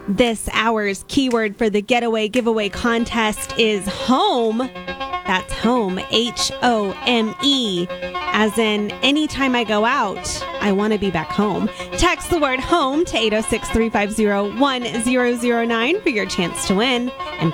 This hour's keyword for the Getaway Giveaway contest is home. That's home, H-O-M-E, as in anytime I go out, I want to be back home. Text the word home to 806-350-1009 for your chance to win. And